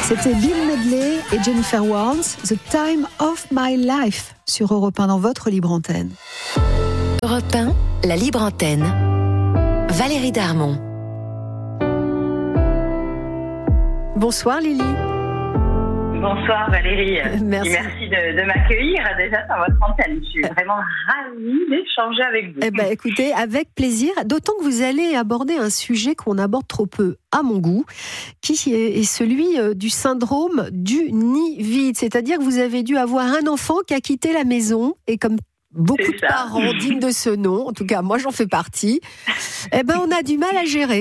C'était Bill Medley et Jennifer Warnes, The Time of My Life, sur Europe 1 dans votre libre antenne. Europe 1, la libre antenne. Valérie Darmon. Bonsoir Lily. Bonsoir Valérie. Merci. Merci de m'accueillir déjà sur votre antenne. Je suis vraiment ravie d'échanger avec vous. Eh ben, écoutez, avec plaisir, d'autant que vous allez aborder un sujet qu'on aborde trop peu, à mon goût, qui est celui du syndrome du nid vide. C'est-à-dire que vous avez dû avoir un enfant qui a quitté la maison, et comme beaucoup de parents dignes de ce nom, en tout cas moi j'en fais partie, eh ben, on a du mal à gérer.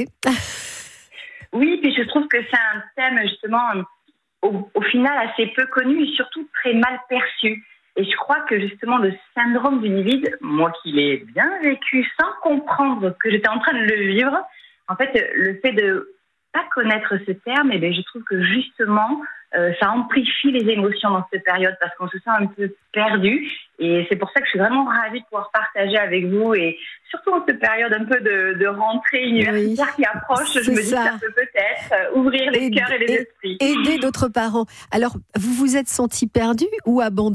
Oui, puis je trouve que c'est un thème justement au final assez peu connu et surtout très mal perçu. Et je crois que justement le syndrome du nid vide, moi qui l'ai bien vécu sans comprendre que j'étais en train de le vivre, en fait le fait de pas connaître ce terme, eh bien, je trouve que justement ça amplifie les émotions dans cette période parce qu'on se sent un peu perdu. Et c'est pour ça que je suis vraiment ravie de pouvoir partager avec vous et surtout en cette période un peu de rentrée universitaire qui approche, je me dis que ça peut peut-être ouvrir les cœurs et les esprits. Aider d'autres parents. Alors, vous vous êtes senti perdu ou abandonné ?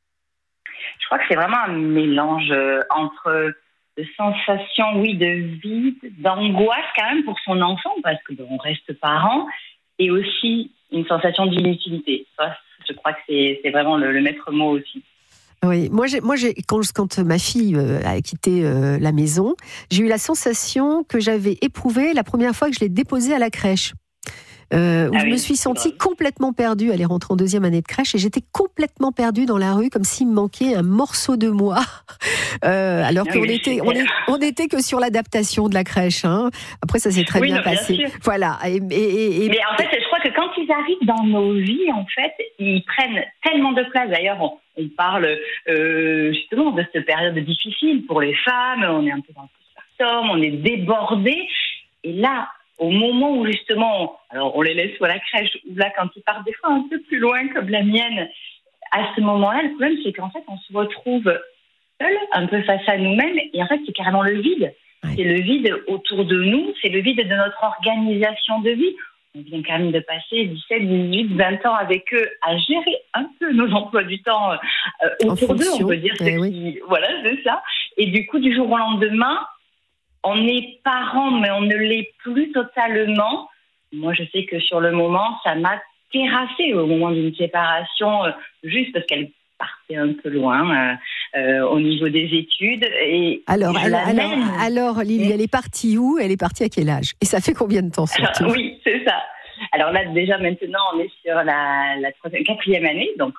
Je crois que c'est vraiment un mélange entre de sensations, oui, de vide, d'angoisse quand même pour son enfant parce qu'on reste parent et aussi une sensation d'inutilité. Ça, je crois que c'est vraiment le maître mot aussi. Oui, moi, quand ma fille a quitté la maison, j'ai eu la sensation que j'avais éprouvée la première fois que je l'ai déposée à la crèche. Où je me suis sentie complètement perdue. Elle est rentrée en 2e année de crèche et j'étais complètement perdue dans la rue, comme s'il me manquait un morceau de moi. Alors qu'on était que sur l'adaptation de la crèche. Hein. Après, ça s'est très bien passé. Bien voilà. Mais en fait, je crois que quand ils arrivent dans nos vies, en fait, ils prennent tellement de place. D'ailleurs, on parle justement de cette période difficile pour les femmes. On est un peu dans le postpartum, on est débordés. Et là, au moment où justement, alors on les laisse à la crèche, ou là quand ils partent des fois un peu plus loin comme la mienne, à ce moment-là, le problème c'est qu'en fait on se retrouve seul, un peu face à nous-mêmes, et en fait c'est carrément le vide. Oui. C'est le vide autour de nous, c'est le vide de notre organisation de vie. On vient quand même de passer 17, 18, 20 ans avec eux à gérer un peu nos emplois du temps autour d'eux, on peut dire. Voilà, c'est ça. Et du coup, du jour au lendemain, on est parent, mais on ne l'est plus totalement. Moi, je sais que sur le moment, ça m'a terrassée au moment d'une séparation, juste parce qu'elle partait un peu loin au niveau des études. Et alors, Lily, elle est partie où ? Elle est partie à quel âge ? Et ça fait combien de temps surtout ? Oui, c'est ça. Alors là, déjà, maintenant, on est sur la 4e année, donc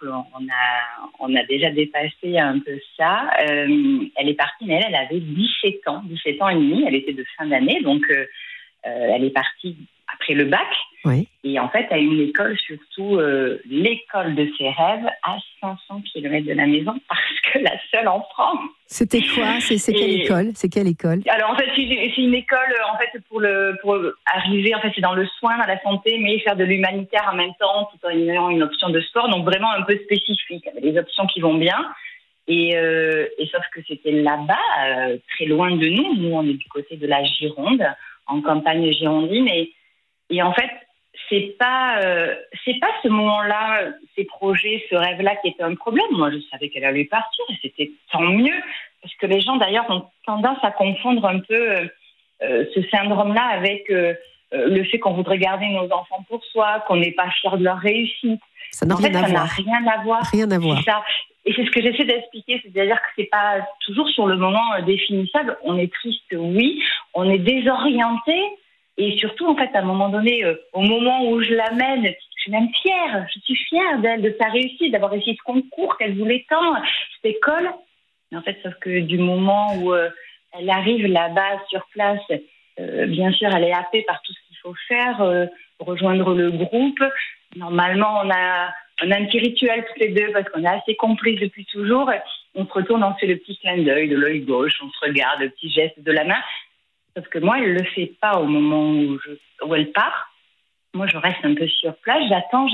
on a déjà dépassé un peu ça. Elle est partie, mais elle avait 17 ans et demi. Elle était de fin d'année, donc elle est partie après le bac. Oui. Et en fait, à une école, surtout l'école de ses rêves, à 500 km de la maison, parce que la seule en France. C'était quoi ? C'est quelle école ? Alors en fait, c'est une école en fait pour arriver. En fait, c'est dans le soin, dans la santé, mais faire de l'humanitaire en même temps, tout en ayant une option de sport. Donc vraiment un peu spécifique, avec des options qui vont bien. Et sauf que c'était là-bas, très loin de nous. Nous, on est du côté de la Gironde, en campagne girondine, et en fait. C'est pas ce moment-là, ces projets, ce rêve-là qui était un problème. Moi, je savais qu'elle allait partir et c'était tant mieux. Parce que les gens, d'ailleurs, ont tendance à confondre un peu ce syndrome-là avec le fait qu'on voudrait garder nos enfants pour soi, qu'on n'est pas fier de leur réussite. Ça n'a rien à voir. Rien à voir. C'est ça. Et c'est ce que j'essaie d'expliquer, c'est-à-dire que c'est pas toujours sur le moment définissable. On est triste, oui. On est désorienté. Et surtout, en fait, à un moment donné, au moment où je l'amène, je suis même fière. Je suis fière d'elle, de sa réussite, d'avoir réussi ce concours qu'elle voulait tant, cette école. Mais en fait, sauf que du moment où elle arrive là-bas, sur place, bien sûr, elle est happée par tout ce qu'il faut faire, rejoindre le groupe. Normalement, on a un petit rituel toutes les deux parce qu'on est assez complices depuis toujours. On se retourne, on fait le petit clin d'œil de l'œil gauche, on se regarde, le petit geste de la main. Sauf que moi, elle ne le fait pas au moment où elle part. Moi, je reste un peu sur place, j'attends.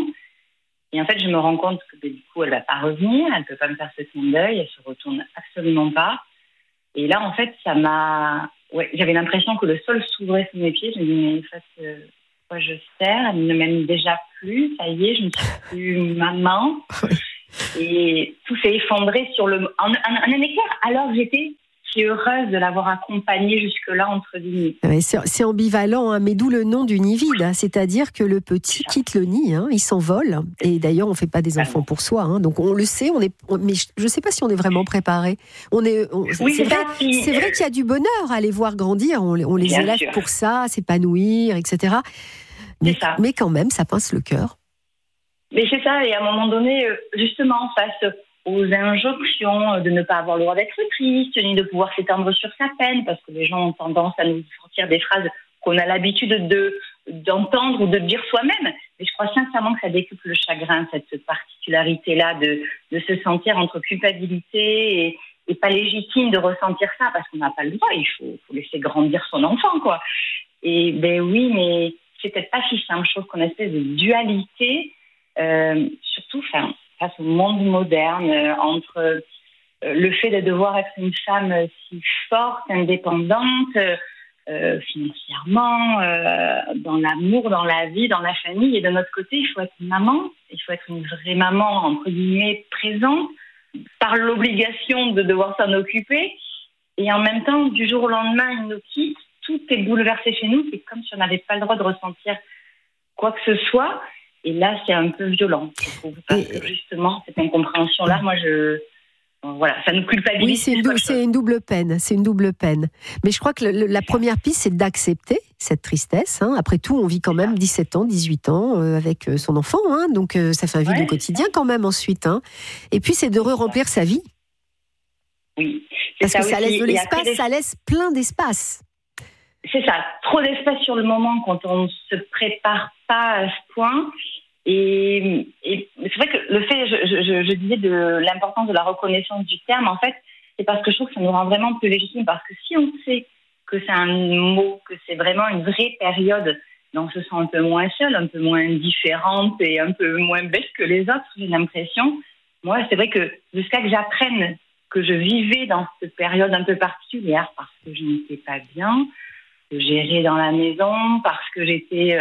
Et en fait, je me rends compte que du coup, elle ne va pas revenir, elle ne peut pas me faire ce clin d'œil, elle ne se retourne absolument pas. Et là, en fait, j'avais l'impression que le sol s'ouvrait sous mes pieds. Je me dis, mais en fait, quoi je sers. Elle ne m'aime déjà plus. Ça y est, je ne suis plus maman. Et tout s'est effondré en un éclair, alors que j'étais si heureuse de l'avoir accompagnée jusque-là entre guillemets. Ouais, c'est ambivalent, hein, mais d'où le nom du nid vide, hein, c'est-à-dire que le petit quitte le nid, hein, il s'envole, et d'ailleurs on ne fait pas des enfants pour soi, hein, donc on le sait, mais je ne sais pas si on est vraiment préparé. C'est vrai qu'il y a du bonheur à les voir grandir, on les élève pour ça, s'épanouir, etc. Mais quand même, ça pince le cœur. Mais c'est ça, et à un moment donné, justement, face aux injonctions de ne pas avoir le droit d'être triste, ni de pouvoir s'étendre sur sa peine, parce que les gens ont tendance à nous sortir des phrases qu'on a l'habitude d'entendre ou de dire soi-même. Mais je crois sincèrement que ça décuple le chagrin, cette particularité-là de se sentir entre culpabilité et pas légitime de ressentir ça, parce qu'on n'a pas le droit, il faut laisser grandir son enfant, quoi. Et oui, mais c'est peut-être pas si simple, je trouve qu'on a une espèce de dualité, surtout face au monde moderne, entre le fait de devoir être une femme si forte, indépendante, financièrement, dans l'amour, dans la vie, dans la famille, et de notre côté, il faut être une maman, il faut être une vraie maman, entre guillemets, présente, par l'obligation de devoir s'en occuper, et en même temps, du jour au lendemain, il nous quitte, tout est bouleversé chez nous, c'est comme si on n'avait pas le droit de ressentir quoi que ce soit. Et là, c'est un peu violent, je trouve, parce que justement, cette incompréhension-là, ça nous culpabilise. Oui, c'est une double peine, Mais je crois que la première piste, c'est d'accepter cette tristesse. Hein. Après tout, on vit quand même 17 ans, 18 ans avec son enfant, hein. Donc ça fait un vide au quotidien quand même ensuite. Hein. Et puis, c'est de remplir sa vie. Oui. Parce que ça laisse de l'espace, ça laisse plein d'espace. C'est ça, trop d'espace sur le moment quand on ne se prépare pas à ce point. Et c'est vrai que le fait, je disais de l'importance de la reconnaissance du terme, en fait, c'est parce que je trouve que ça nous rend vraiment plus légitimes. Parce que si on sait que c'est un mot, que c'est vraiment une vraie période, on se sent un peu moins seule, un peu moins différente et un peu moins bête que les autres, j'ai l'impression. Moi, c'est vrai que jusqu'à que j'apprenne que je vivais dans cette période un peu particulière parce que je n'étais pas bien, que j'errais dans la maison, parce que j'étais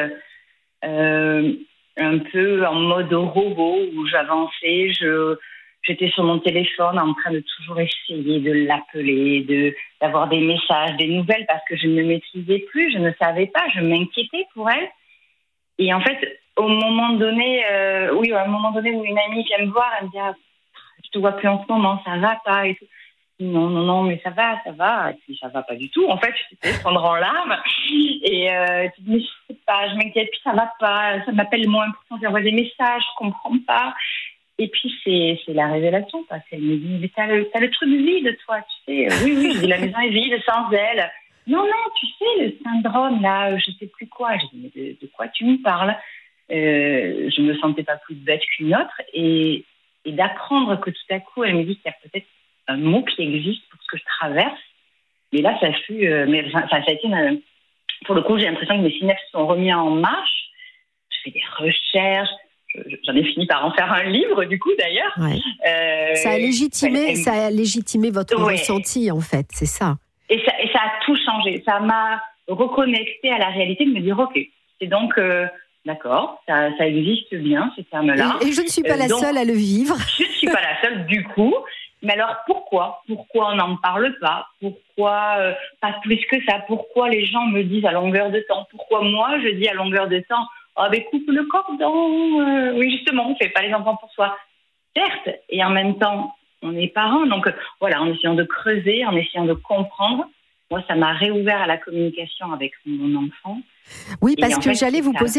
un peu en mode robot où j'avançais, j'étais sur mon téléphone en train de toujours essayer de l'appeler, d'avoir des messages, des nouvelles, parce que je ne maîtrisais plus, je ne savais pas, je m'inquiétais pour elle. Et en fait, au moment donné où une amie vient me voir, elle me dit je te vois plus en ce moment, ça va pas et tout. Non, mais ça va. Et puis ça va pas du tout. En fait, je t'ai fait prendre en larmes. Et tu dis, mais je sais pas, je m'inquiète, puis ça va pas, ça m'appelle moins, pourtant j'envoie des messages, je comprends pas. Et puis c'est la révélation, parce qu'elle me dit, mais t'as le truc vide, toi, tu sais. Oui, je dis, la maison est vide sans elle. Non, tu sais, le syndrome, là, je sais plus quoi. Je dis, mais de quoi tu me parles? Je me sentais pas plus bête qu'une autre. Et d'apprendre que tout à coup, elle me dit qu'il y a peut-être un mot qui existe pour ce que je traverse. Mais là, ça a été pour le coup, j'ai l'impression que mes synapses se sont remis en marche. Je fais des recherches. J'en ai fini par en faire un livre, du coup, d'ailleurs. Ouais. Ça a légitimé votre ressenti, en fait, c'est ça. Et ça a tout changé. Ça m'a reconnecté à la réalité de me dire, OK, c'est donc... d'accord, ça existe bien, ces termes-là. Et je ne suis pas la seule à le vivre. Je ne suis pas la seule, du coup. Mais alors, pourquoi on n'en parle pas? Pourquoi pas plus que ça? Pourquoi les gens me disent à longueur de temps? Pourquoi moi, je dis à longueur de temps, coupe le cordon. Oui, justement, on ne fait pas les enfants pour soi. Certes, et en même temps, on est parents. Donc, voilà, en essayant de creuser, en essayant de comprendre, moi, ça m'a réouvert à la communication avec mon enfant. Oui, parce que j'allais vous poser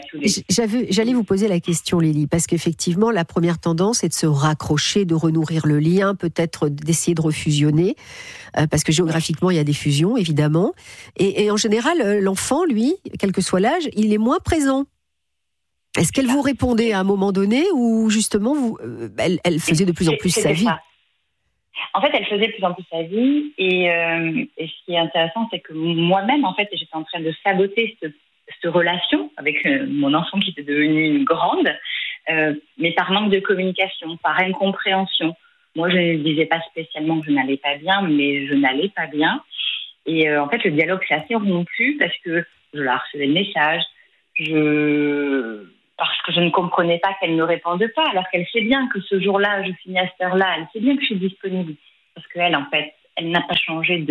la question, Lily, parce qu'effectivement, la première tendance est de se raccrocher, de renourrir le lien, peut-être d'essayer de refusionner, parce que géographiquement, il y a des fusions, évidemment. Et en général, l'enfant, lui, quel que soit l'âge, il est moins présent. Est-ce qu'elle vous répondait à un moment donné, ou justement, elle faisait de plus en plus sa vie? En fait, elle faisait de plus en plus sa vie, et ce qui est intéressant, c'est que moi-même, en fait, j'étais en train de saboter cette relation avec mon enfant qui était devenu une grande, mais par manque de communication, par incompréhension. Moi, je ne disais pas spécialement que je n'allais pas bien, mais je n'allais pas bien. Et en fait, le dialogue s'est assez rompu parce que je la harcelais de messages, parce que je ne comprenais pas qu'elle ne réponde pas, alors qu'elle sait bien que ce jour-là, je finis à cette heure-là, elle sait bien que je suis disponible. Parce qu'elle, en fait, elle n'a pas changé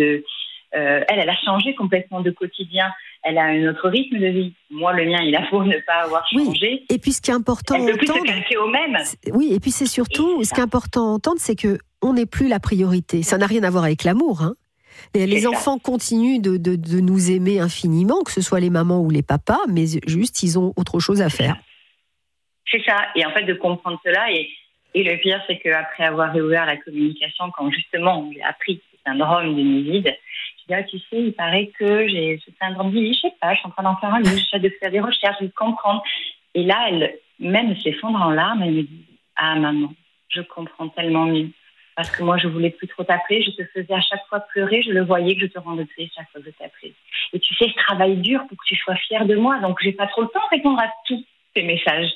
elle a changé complètement de quotidien. Elle a un autre rythme de vie. Moi, le mien, il a beau ne pas avoir changé. Oui. Et puis, ce qui est important à entendre... Elle ne peut plus se calquer au même. Oui, et puis c'est surtout, ce qui est important à entendre, c'est qu'on n'est plus la priorité. Ça n'a rien à voir avec l'amour, hein. Les enfants continuent de nous aimer infiniment, que ce soit les mamans ou les papas, mais juste, ils ont autre chose à faire. C'est ça. Et en fait, de comprendre cela. Et le pire, c'est qu'après avoir réouvert la communication, quand justement, j'ai appris ce syndrome du nid-vide, je dis, tu sais, il paraît que j'ai ce syndrome du nid, je sais pas, je suis en train d'en faire un livre, j'essaie de faire des recherches, de comprendre. Et là, elle même s'effondre en larmes, elle me dit, ah maman, je comprends tellement mieux. Parce que moi, je voulais plus trop t'appeler, je te faisais à chaque fois pleurer, je le voyais que je te rendais triste chaque fois que je t'appelais. Et tu sais, je travaille dur pour que tu sois fière de moi, donc j'ai pas trop le temps de répondre à tous tes messages.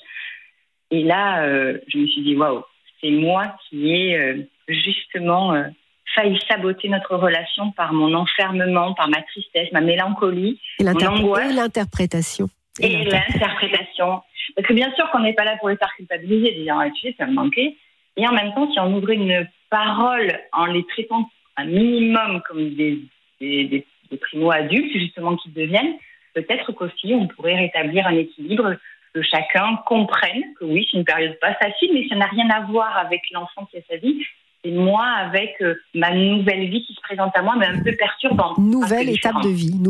Et là, je me suis dit, waouh, c'est moi qui ai justement failli saboter notre relation par mon enfermement, par ma tristesse, ma mélancolie, mon angoisse. Et l'interprétation. Et l'interprétation. Parce que bien sûr qu'on n'est pas là pour les faire culpabiliser, disant, tu sais, ça me manquait. Et en même temps, si on ouvrait une parole en les traitant un minimum comme des primo-adultes, justement, qui deviennent, peut-être qu'aussi on pourrait rétablir un équilibre, que chacun comprenne que oui, c'est une période pas facile, mais ça n'a rien à voir avec l'enfant qui a sa vie. C'est moi avec ma nouvelle vie qui se présente à moi, mais un peu perturbante. Nouvelle étape de vie,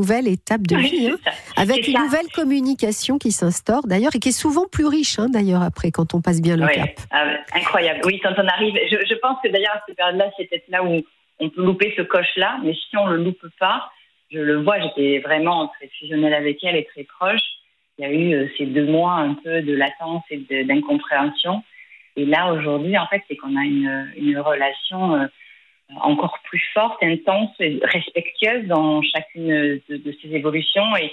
hein, avec une nouvelle communication qui s'instaure d'ailleurs et qui est souvent plus riche d'ailleurs après quand on passe bien le cap. Incroyable. Oui, quand on arrive, je pense que d'ailleurs à cette période-là, c'est peut-être là où on peut louper ce coche-là, mais si on le loupe pas, je le vois, j'étais vraiment très fusionnelle avec elle et très proche. Il y a eu ces 2 mois un peu de latence et d'incompréhension. Et là, aujourd'hui, en fait, c'est qu'on a une relation encore plus forte, intense et respectueuse dans chacune de ces évolutions. Et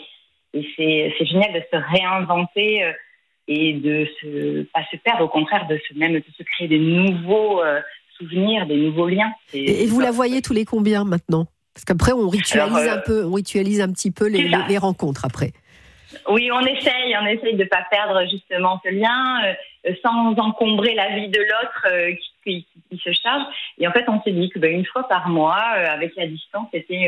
c'est génial de se réinventer et de pas se perdre, au contraire, de se créer des nouveaux souvenirs, des nouveaux liens. Et vous la voyez tous les combien maintenant ? Parce qu'après, on ritualise un petit peu les rencontres après. Oui, on essaye de ne pas perdre justement ce lien sans encombrer la vie de l'autre qui se charge. Et en fait, on s'est dit que une fois par mois, avec la distance, c'était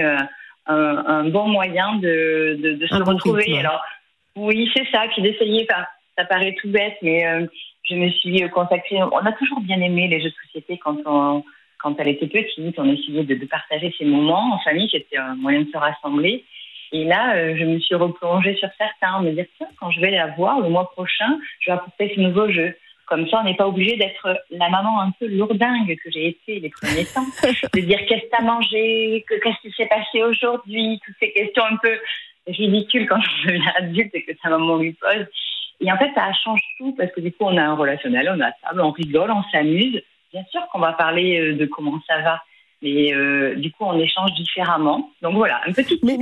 un bon moyen de se retrouver. Rythme. Alors, oui, c'est ça, puis d'essayer, ça paraît tout bête, mais je me suis consacrée. On a toujours bien aimé les jeux de société quand elle était petite. On essayait de partager ces moments en famille, c'était un moyen de se rassembler. Et là, je me suis replongée sur certains, me dire, tiens, quand je vais la voir le mois prochain, je vais apporter ce nouveau jeu. Comme ça, on n'est pas obligé d'être la maman un peu lourdingue que j'ai été les premiers temps. De dire, qu'est-ce que tu as mangé, qu'est-ce qui s'est passé aujourd'hui, toutes ces questions un peu ridicules quand je deviens adulte et que sa maman lui pose. Et en fait, ça change tout parce que du coup, on a un relationnel, on a table, on rigole, on s'amuse. Bien sûr qu'on va parler de comment ça va. Mais du coup, on échange différemment. Donc voilà, un petit. Mais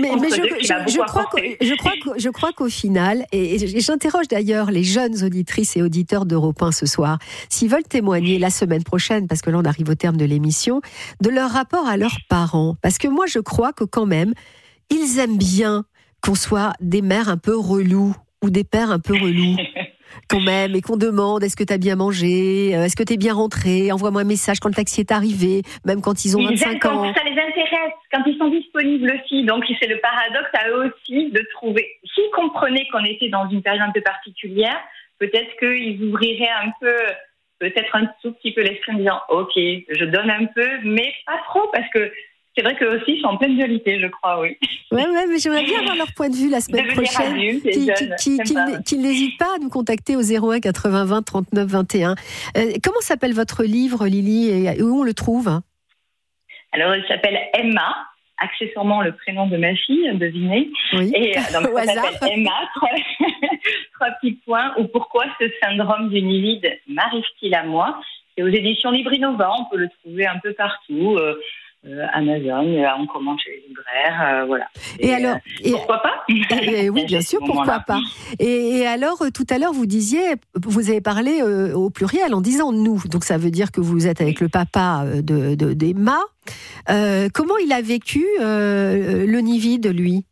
je crois qu'au final, et j'interroge d'ailleurs les jeunes auditrices et auditeurs d'Europe 1 ce soir, s'ils veulent témoigner la semaine prochaine, parce que là on arrive au terme de l'émission, de leur rapport à leurs parents. Parce que moi, je crois que quand même, ils aiment bien qu'on soit des mères un peu reloues ou des pères un peu relous. Quand même, et qu'on demande est-ce que tu as bien mangé, est-ce que tu es bien rentré, envoie-moi un message quand le taxi est arrivé, même quand ils ont 25 ans. Ça les intéresse, quand ils sont disponibles aussi. Donc c'est le paradoxe à eux aussi de trouver. S'ils comprenaient qu'on était dans une période un peu particulière, peut-être qu'ils ouvriraient peut-être un tout petit peu l'esprit en disant ok, je donne un peu, mais pas trop, parce que c'est vrai qu'eux aussi sont en pleine dualité, je crois, oui. Ouais, mais j'aimerais bien avoir leur point de vue la semaine prochaine. Qu'ils n'hésitent pas à nous contacter au 01 80 20 39 21. Comment s'appelle votre livre, Lily, et où on le trouve ? Alors, il s'appelle Emma, accessoirement le prénom de ma fille, devinez. Oui. Et donc, ça s'appelle Emma, 3 petits points, ou pourquoi ce syndrome du nid-vide m'arrive-t-il à moi ? C'est aux éditions Librinova, on peut le trouver un peu partout. Amazon, on commande chez les libraires, voilà. Et alors, pourquoi pas ? Oui, bien sûr, pourquoi pas. Et alors, tout à l'heure, vous avez parlé au pluriel en disant nous. Donc, ça veut dire que vous êtes avec le papa d'Emma. Comment il a vécu le nid-vide, lui ?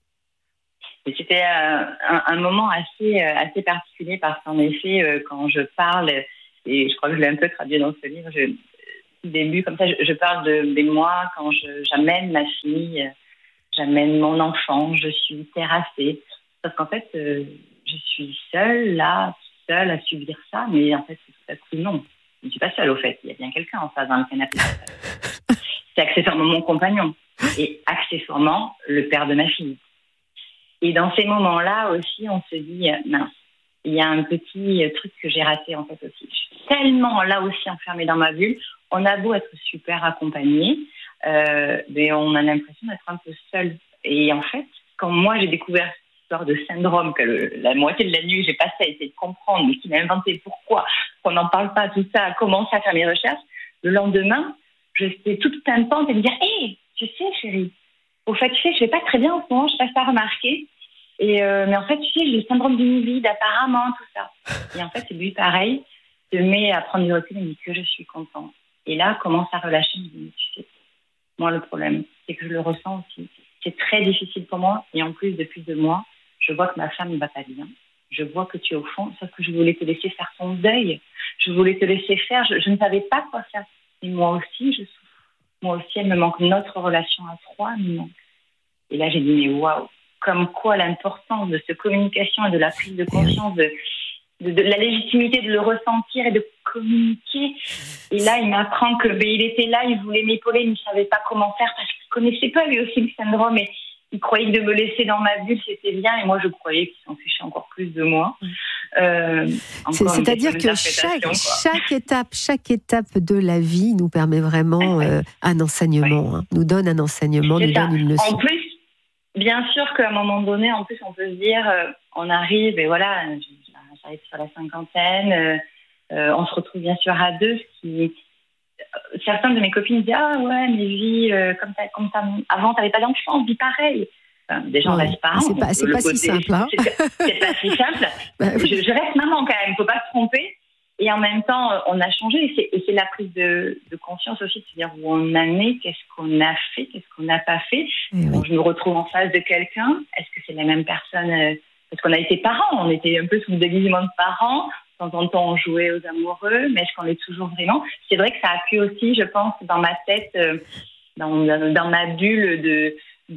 Et c'était un moment assez particulier parce qu'en effet, quand je parle, et je crois que je l'ai un peu traduit dans ce livre, au début, comme ça, je parle de moi quand j'amène ma fille, j'amène mon enfant, je suis terrassée. Parce qu'en fait, je suis seule à subir ça, mais en fait, c'est tout à coup non. Je ne suis pas seule, au fait. Il y a bien quelqu'un en face dans le canapé. C'est accessoirement mon compagnon et accessoirement le père de ma fille. Et dans ces moments-là aussi, on se dit, mince, il y a un petit truc que j'ai raté en fait aussi. Je suis tellement là aussi enfermée dans ma bulle. On a beau être super accompagnés, mais on a l'impression d'être un peu seul. Et en fait, quand moi j'ai découvert cette histoire de syndrome, que la moitié de la nuit j'ai passé à essayer de comprendre, mais qui m'a inventé pourquoi on n'en parle pas, tout ça, à commencer à faire mes recherches, le lendemain, j'étais toute pimpante et me dire, hé, tu sais chérie, au fait, tu sais, je vais pas très bien en ce moment, je passe pas remarquer. Mais en fait, tu sais, j'ai le syndrome du vide, apparemment, tout ça. Et en fait, c'est lui pareil, se met à prendre du recul et me dit que je suis contente. Et là, commence à relâcher, me dit, tu sais, moi, le problème, c'est que je le ressens aussi. C'est très difficile pour moi. Et en plus, depuis 2 mois, je vois que ma femme ne va pas bien. Je vois que tu es au fond, sauf que je voulais te laisser faire ton deuil. Je voulais te laisser faire. Je ne savais pas quoi faire. Et moi aussi, je souffre. Moi aussi, elle me manque. Notre relation à 3 me manque. Et là, j'ai dit, mais waouh, comme quoi l'importance de cette communication et de la prise de conscience, de la légitimité de le ressentir et de communiquer. Et là, il m'apprend que il était là, il voulait m'épauler, il ne savait pas comment faire parce qu'il ne connaissait pas lui aussi le syndrome et il croyait que de me laisser dans ma bulle, c'était bien. Et moi, je croyais qu'il s'en fichait encore plus de moi. C'est-à-dire que chaque étape de la vie nous permet vraiment un enseignement, nous donne un enseignement, nous donne une leçon. En plus, bien sûr qu'à un moment donné, en plus, on peut se dire, on arrive, et voilà, j'arrive sur la cinquantaine, on se retrouve bien sûr à 2, certaines de mes copines disent, ah ouais, mais vis comme ça, avant, t'avais pas d'enfant, on vit pareil. Enfin, déjà, on reste parents. C'est pas si simple, hein. C'est pas si simple. Je reste maman quand même, faut pas se tromper. Et en même temps, on a changé. Et c'est la prise de conscience aussi de se dire où on en est, qu'est-ce qu'on a fait, qu'est-ce qu'on n'a pas fait. Bon, je me retrouve en face de quelqu'un. Est-ce que c'est la même personne parce qu'on a été parents, on était un peu sous le déguisement de parents. De temps en temps, on jouait aux amoureux, mais est-ce qu'on est toujours vraiment ? C'est vrai que ça a pu aussi, je pense, dans ma tête, dans ma bulle de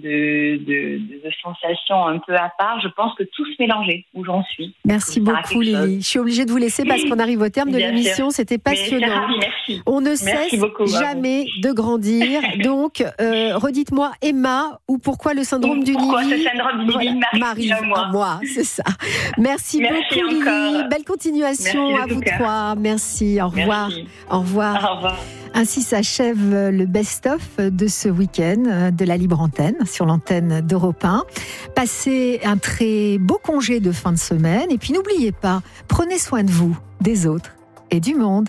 sensations un peu à part, je pense que tout se mélangeait où j'en suis. Merci beaucoup Lily. Je suis obligée de vous laisser parce qu'on arrive au terme de l'émission. C'était passionnant. Merci. On ne cesse jamais de grandir. Donc, redites-moi Emma ou pourquoi le syndrome du nid. Pourquoi ce syndrome du nid m'arrive à moi, c'est ça. Merci beaucoup Lily. Belle continuation à vous 3. Merci. Au revoir. Au revoir. Au revoir. Ainsi s'achève le best-of de ce week-end de la Libre Antenne sur l'antenne d'Europe 1. Passez un très beau congé de fin de semaine et puis n'oubliez pas, prenez soin de vous, des autres et du monde.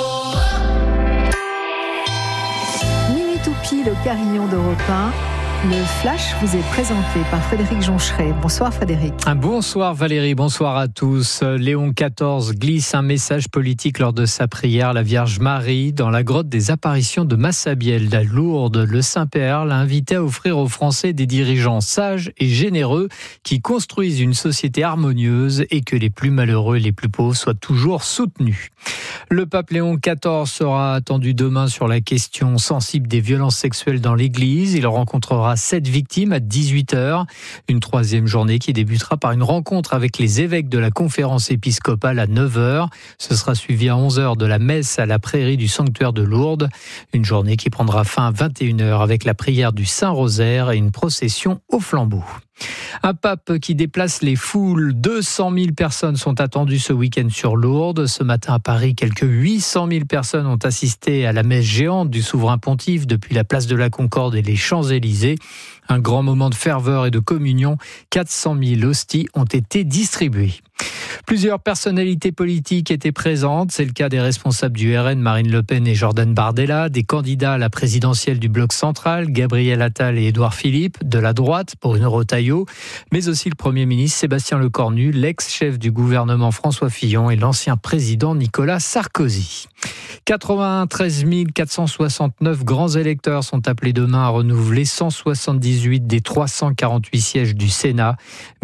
Minute ou pile au carillon d'Europe 1. Le Flash vous est présenté par Frédéric Joncheret. Bonsoir Frédéric. Bonsoir Valérie, bonsoir à tous. Léon XIV glisse un message politique lors de sa prière à la Vierge Marie dans la grotte des apparitions de Massabielle à Lourdes. Le Saint-Père l'a invité à offrir aux Français des dirigeants sages et généreux qui construisent une société harmonieuse et que les plus malheureux et les plus pauvres soient toujours soutenus. Le pape Léon XIV sera attendu demain sur la question sensible des violences sexuelles dans l'Église. Il rencontrera 7 victimes à 18h. Une 3e journée qui débutera par une rencontre avec les évêques de la conférence épiscopale à 9h. Ce sera suivi à 11h de la messe à la prairie du sanctuaire de Lourdes. Une journée qui prendra fin à 21h avec la prière du Saint-Rosaire et une procession au flambeau. Un pape qui déplace les foules. 200 000 personnes sont attendues ce week-end sur Lourdes. Ce matin à Paris, quelques 800 000 personnes ont assisté à la messe géante du souverain pontife depuis la place de la Concorde et les Champs-Élysées. Un grand moment de ferveur et de communion. 400 000 hosties ont été distribuées. Plusieurs personnalités politiques étaient présentes. C'est le cas des responsables du RN, Marine Le Pen et Jordan Bardella, des candidats à la présidentielle du Bloc central, Gabriel Attal et Édouard Philippe, de la droite, Bruno Retailleau, mais aussi le Premier ministre Sébastien Lecornu, l'ex-chef du gouvernement François Fillon et l'ancien président Nicolas Sarkozy. 93 469 grands électeurs sont appelés demain à renouveler 178 des 348 sièges du Sénat.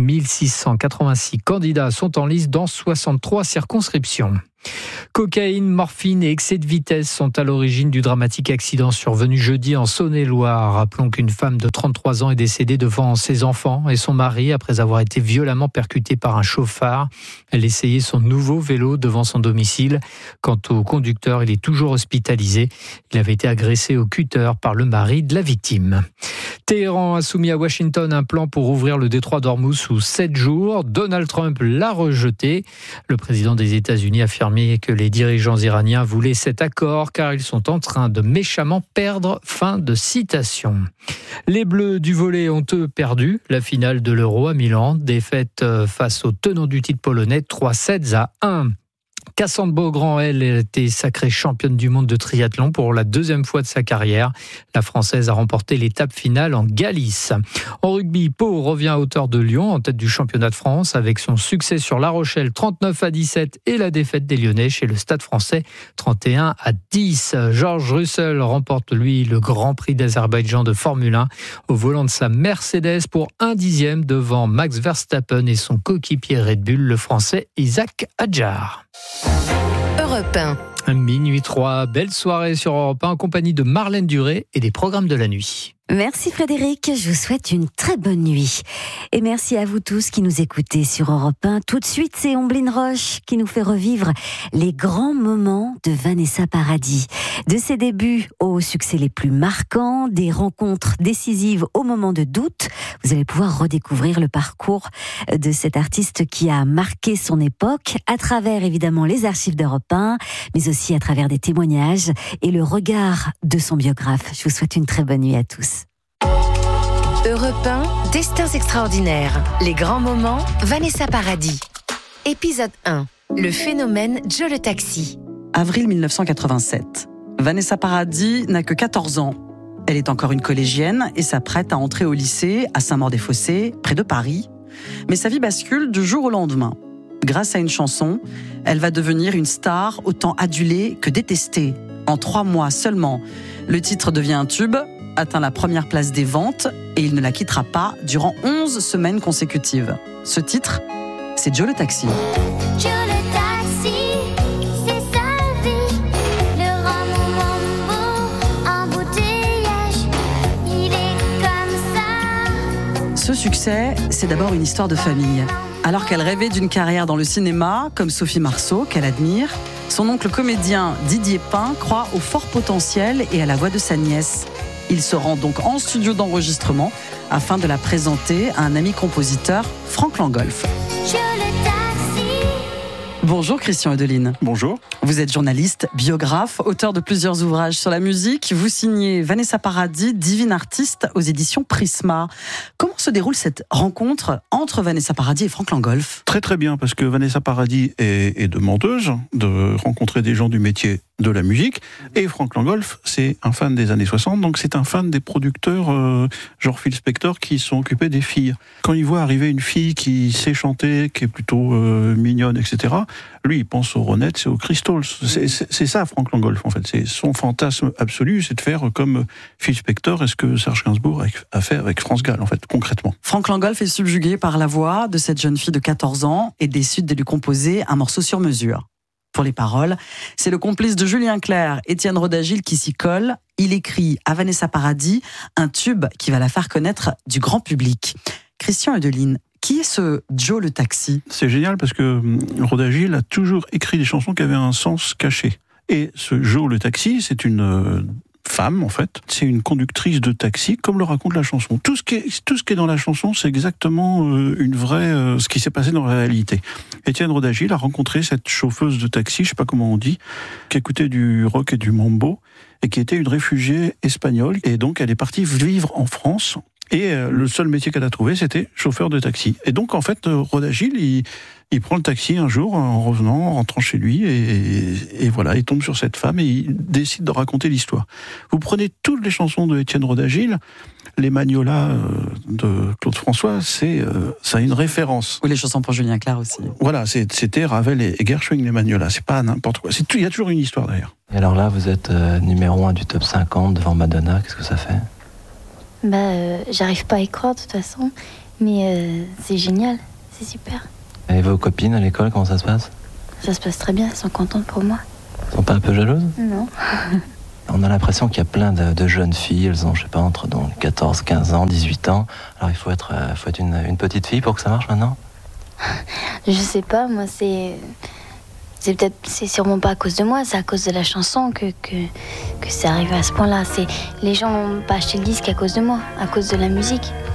1686 candidats sont en lice dans 63 circonscriptions. Cocaïne, morphine et excès de vitesse sont à l'origine du dramatique accident survenu jeudi en Saône-et-Loire. Rappelons qu'une femme de 33 ans est décédée devant ses enfants et son mari après avoir été violemment percutée par un chauffard. Elle essayait son nouveau vélo devant son domicile. Quant au conducteur, il est toujours hospitalisé. Il avait été agressé au cutter par le mari de la victime. Téhéran a soumis à Washington un plan pour ouvrir le détroit d'Ormuz sous 7 jours. Donald Trump l'a rejeté. Le président des États-Unis a affirmé que les dirigeants iraniens voulaient cet accord car ils sont en train de méchamment perdre. Fin de citation. Les Bleus du volley ont eux perdu la finale de l'Euro à Milan. Défaite face aux tenants du titre polonais 3-1. Cassandre Beaugrand, elle, a été sacrée championne du monde de triathlon pour la deuxième fois de sa carrière. La Française a remporté l'étape finale en Galice. En rugby, Pau revient à hauteur de Lyon en tête du championnat de France avec son succès sur La Rochelle 39-17 et la défaite des Lyonnais chez le Stade Français 31-10. George Russell remporte lui le Grand Prix d'Azerbaïdjan de Formule 1 au volant de sa Mercedes pour 1/10 devant Max Verstappen et son coéquipier Red Bull, le Français Isaac Hadjar. Europe 1. Minuit 3, belle soirée sur Europe 1 en compagnie de Marlène Duré et des programmes de la nuit. Merci Frédéric, je vous souhaite une très bonne nuit. Et merci à vous tous qui nous écoutez sur Europe 1. Tout de suite, c'est Omblin Roche qui nous fait revivre les grands moments de Vanessa Paradis. De ses débuts aux succès les plus marquants, des rencontres décisives au moment de doute, vous allez pouvoir redécouvrir le parcours de cet artiste qui a marqué son époque à travers évidemment les archives d'Europe 1, mais aussi à travers des témoignages et le regard de son biographe. Je vous souhaite une très bonne nuit à tous. Europe 1, Destins extraordinaires. Les grands moments, Vanessa Paradis. Épisode 1. Le phénomène Joe le taxi. Avril 1987. Vanessa Paradis n'a que 14 ans. Elle est encore une collégienne et s'apprête à entrer au lycée à Saint-Maur-des-Fossés, près de Paris. Mais sa vie bascule du jour au lendemain. Grâce à une chanson, elle va devenir une star autant adulée que détestée. En 3 mois seulement, le titre devient un tube, atteint la première place des ventes et il ne la quittera pas durant 11 semaines consécutives. Ce titre, c'est Joe le taxi. Joe le taxi, c'est sa vie, le rend mon embouteillage, il est comme ça. Ce succès, c'est d'abord une histoire de famille. Alors qu'elle rêvait d'une carrière dans le cinéma, comme Sophie Marceau, qu'elle admire, son oncle comédien Didier Pin croit au fort potentiel et à la voix de sa nièce. Il se rend donc en studio d'enregistrement afin de la présenter à un ami compositeur, Franck Langolf. Bonjour Christian Eudeline. Bonjour. Vous êtes journaliste, biographe, auteur de plusieurs ouvrages sur la musique. Vous signez Vanessa Paradis, divine artiste aux éditions Prisma. Comment se déroule cette rencontre entre Vanessa Paradis et Franck Langolf ? Très très bien, parce que Vanessa Paradis est demandeuse de rencontrer des gens du métier de la musique, et Franck Langolf, c'est un fan des années 60, donc c'est un fan des producteurs genre Phil Spector qui sont occupés des filles. Quand il voit arriver une fille qui sait chanter, qui est plutôt mignonne, etc., lui il pense aux Ronettes, c'est aux Crystals. C'est ça Franck Langolf en fait, c'est son fantasme absolu, c'est de faire comme Phil Spector et ce que Serge Gainsbourg a fait avec France Gall en fait, concrètement. Franck Langolf est subjugué par la voix de cette jeune fille de 14 ans et décide de lui composer un morceau sur mesure. Pour les paroles, c'est le complice de Julien Clerc, Étienne Rodagil, qui s'y colle. Il écrit à Vanessa Paradis un tube qui va la faire connaître du grand public. Christian Eudeline, qui est ce Joe le taxi ? C'est génial parce que Rodagil a toujours écrit des chansons qui avaient un sens caché. Et ce Joe le taxi, c'est une femme en fait, c'est une conductrice de taxi comme le raconte la chanson. Tout ce qui est dans la chanson, c'est exactement ce qui s'est passé dans la réalité. Étienne Rodagil a rencontré cette chauffeuse de taxi, je sais pas comment on dit, qui écoutait du rock et du mambo et qui était une réfugiée espagnole, et donc elle est partie vivre en France. Et le seul métier qu'elle a trouvé, c'était chauffeur de taxi. Et donc, en fait, Rodagil, il prend le taxi un jour, en revenant, en rentrant chez lui, et voilà, il tombe sur cette femme et il décide de raconter l'histoire. Vous prenez toutes les chansons de Étienne Rodagil, les Magnolas de Claude François, ça a une référence. Ou les chansons pour Julien Clerc aussi. Voilà, c'était Ravel et Gershwin, les Magnolas. C'est pas n'importe quoi. Il y a toujours une histoire derrière. Et alors là, vous êtes numéro 1 du top 50 devant Madonna. Qu'est-ce que ça fait ? J'arrive pas à y croire de toute façon, mais c'est génial, c'est super. Et vos copines à l'école, comment ça se passe ? Ça se passe très bien, elles sont contentes pour moi. Elles sont pas un peu jalouses ? Non. On a l'impression qu'il y a plein de jeunes filles, elles ont, je sais pas, entre 14, 15 ans, 18 ans. Alors il faut être une petite fille pour que ça marche maintenant ? Je sais pas, moi c'est sûrement pas à cause de moi, c'est à cause de la chanson que c'est arrivé à ce point-là. Les gens n'ont pas acheté le disque à cause de moi, à cause de la musique.